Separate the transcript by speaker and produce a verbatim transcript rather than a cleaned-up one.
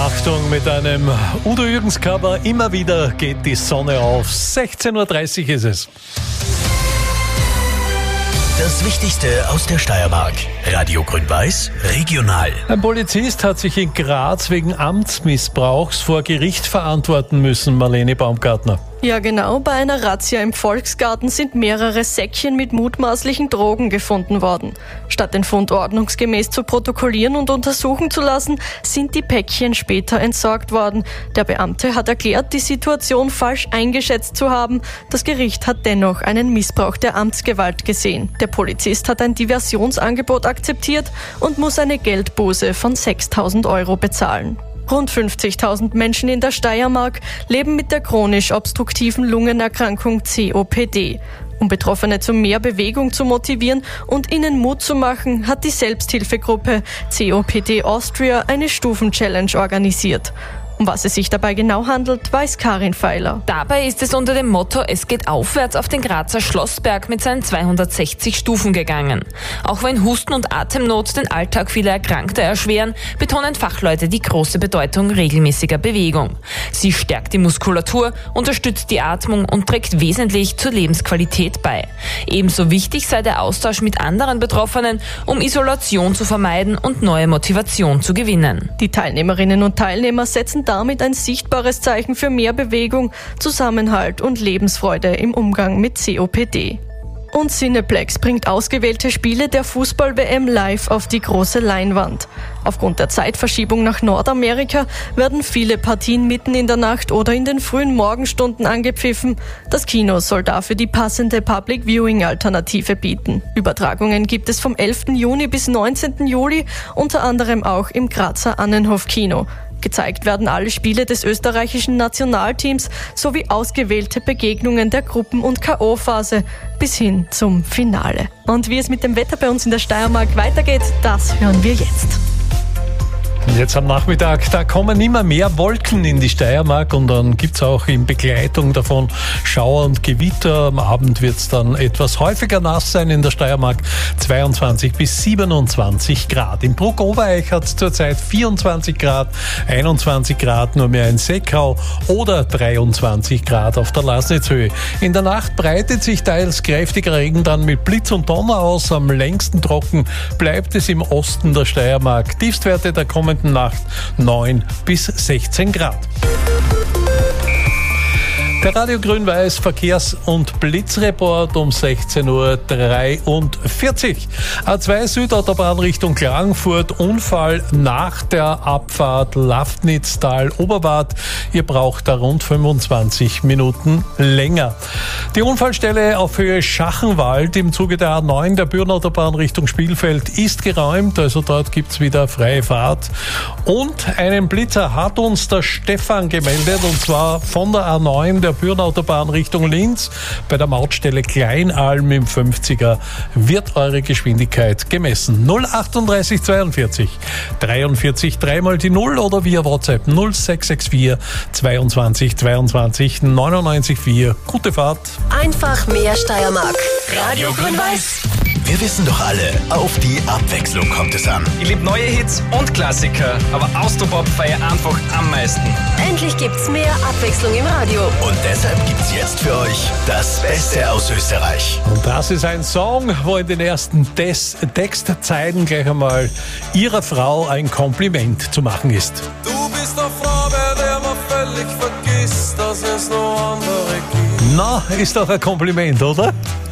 Speaker 1: Achtung, mit einem Udo Jürgens Cover, immer wieder geht die Sonne auf. sechzehn Uhr dreißig ist es.
Speaker 2: Das Wichtigste aus der Steiermark. Radio Grün-Weiß, regional.
Speaker 1: Ein Polizist hat sich in Graz wegen Amtsmissbrauchs vor Gericht verantworten müssen, Marlene Baumgartner.
Speaker 3: Ja genau, bei einer Razzia im Volksgarten sind mehrere Säckchen mit mutmaßlichen Drogen gefunden worden. Statt den Fund ordnungsgemäß zu protokollieren und untersuchen zu lassen, sind die Päckchen später entsorgt worden. Der Beamte hat erklärt, die Situation falsch eingeschätzt zu haben. Das Gericht hat dennoch einen Missbrauch der Amtsgewalt gesehen. Der Polizist hat ein Diversionsangebot akzeptiert und muss eine Geldbuße von sechstausend Euro bezahlen. Rund fünfzigtausend Menschen in der Steiermark leben mit der chronisch obstruktiven Lungenerkrankung C O P D. Um Betroffene zu mehr Bewegung zu motivieren und ihnen Mut zu machen, hat die Selbsthilfegruppe C O P D Austria eine Stufen-Challenge organisiert. Um was es sich dabei genau handelt, weiß Karin Feiler.
Speaker 4: Dabei ist es unter dem Motto "Es geht aufwärts" auf den Grazer Schlossberg mit seinen zweihundertsechzig Stufen gegangen. Auch wenn Husten und Atemnot den Alltag vieler Erkrankter erschweren, betonen Fachleute die große Bedeutung regelmäßiger Bewegung. Sie stärkt die Muskulatur, unterstützt die Atmung und trägt wesentlich zur Lebensqualität bei. Ebenso wichtig sei der Austausch mit anderen Betroffenen, um Isolation zu vermeiden und neue Motivation zu gewinnen.
Speaker 3: Die Teilnehmerinnen und Teilnehmer setzen damit ein sichtbares Zeichen für mehr Bewegung, Zusammenhalt und Lebensfreude im Umgang mit C O P D. Und Cineplex bringt ausgewählte Spiele der Fußball-W M live auf die große Leinwand. Aufgrund der Zeitverschiebung nach Nordamerika werden viele Partien mitten in der Nacht oder in den frühen Morgenstunden angepfiffen. Das Kino soll dafür die passende Public-Viewing-Alternative bieten. Übertragungen gibt es vom elften Juni bis neunzehnten Juli, unter anderem auch im Grazer Annenhof-Kino. Gezeigt werden alle Spiele des österreichischen Nationalteams sowie ausgewählte Begegnungen der Gruppen- und K O-Phase bis hin zum Finale. Und wie es mit dem Wetter bei uns in der Steiermark weitergeht, das hören wir jetzt.
Speaker 1: Jetzt am Nachmittag, da kommen immer mehr Wolken in die Steiermark und dann gibt's auch in Begleitung davon Schauer und Gewitter. Am Abend wird's dann etwas häufiger nass sein in der Steiermark, zweiundzwanzig bis siebenundzwanzig Grad. In Bruck-Obereich hat's zurzeit vierundzwanzig Grad, einundzwanzig Grad nur mehr in Seckau oder dreiundzwanzig Grad auf der Lasnitzhöhe. In der Nacht breitet sich teils kräftiger Regen dann mit Blitz und Donner aus. Am längsten trocken bleibt es im Osten der Steiermark. Tiefstwerte der kommenden Nacht neun bis sechzehn Grad. Der Radio Grün-Weiß Verkehrs- und Blitzreport um sechzehn Uhr dreiundvierzig. A zwei Südautobahn Richtung Klagenfurt, Unfall nach der Abfahrt Lafnitztal-Oberwart. Ihr braucht da rund fünfundzwanzig Minuten länger. Die Unfallstelle auf Höhe Schachenwald im Zuge der A neun der Bürenautobahn Richtung Spielfeld ist geräumt, also dort gibt's wieder freie Fahrt. Und einen Blitzer hat uns der Stefan gemeldet, und zwar von der A neun der Bürenautobahn Richtung Linz. Bei der Mautstelle Kleinalm im fünfziger wird eure Geschwindigkeit gemessen. null achtunddreißig zweiundvierzig dreiundvierzig dreimal die null oder via WhatsApp null sechs sechs vier zweiundzwanzig zweiundzwanzig neunundneunzig vier. Gute Fahrt.
Speaker 5: Einfach mehr Steiermark. Radio Grün-Weiß.
Speaker 2: Wir wissen doch alle, auf die Abwechslung kommt es an.
Speaker 6: Ich liebe neue Hits und Klassiker, aber Austropop feiere einfach am meisten.
Speaker 5: Endlich gibt's mehr Abwechslung im Radio.
Speaker 2: Und deshalb gibt's jetzt für euch das Beste aus Österreich.
Speaker 1: Und das ist ein Song, wo in den ersten Des- Textzeilen gleich einmal ihrer Frau ein Kompliment zu machen ist.
Speaker 7: Du bist eine Frau, bei der man völlig vergisst, dass es noch andere gibt.
Speaker 1: Na, ist doch ein Kompliment, oder?